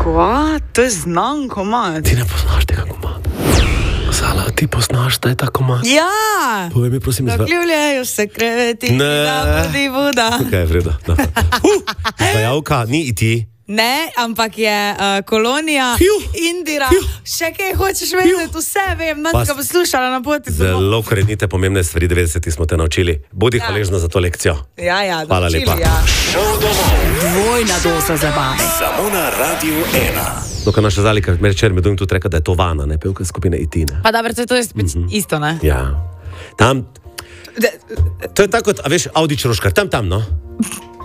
Kva? To je znan komad. Ti ne poznaš tega komada. Sala, ti poznaš taj ta komad? Ja! Povej mi, prosim, Zakljubljajo se kreveti, da budi voda. Tukaj je vreda. Izvajalka, ni iti. Ne, ampak je Kolonija, Indira, še kaj hočeš vedeti, vse vem, nas ga poslušala na poti. Zelo korenite pomembne stvari, 90 smo te naučili. Bodi hvaležna za to lekcijo. Ja, hvala lepa. Dvojna doza zabave. Samo na Radio 1. Dokaj naša Zalika, večer mi dojim tudi reka, da je to Vana, ne, pevka skupine IT, ne. Pa dobro, to je spet isto, ne? Ja. Tam, to je tako, a veš, Audi Čroškar, tam, no.